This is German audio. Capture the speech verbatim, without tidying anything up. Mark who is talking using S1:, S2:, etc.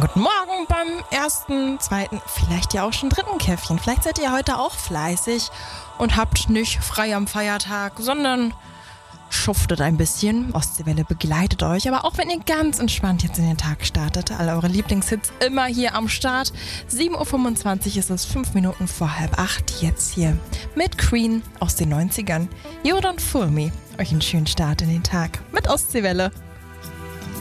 S1: Guten Morgen beim ersten, zweiten, vielleicht ja auch schon dritten Käffchen. Vielleicht seid ihr heute auch fleißig und habt nicht frei am Feiertag, sondern schuftet ein bisschen. Ostseewelle begleitet euch, aber auch wenn ihr ganz entspannt jetzt in den Tag startet, alle eure Lieblingshits immer hier am Start. sieben Uhr fünfundzwanzig ist es, fünf Minuten vor halb acht, jetzt hier mit Queen aus den neunzigern. You Don't Fool Me. Euch einen schönen Start in den Tag mit Ostseewelle.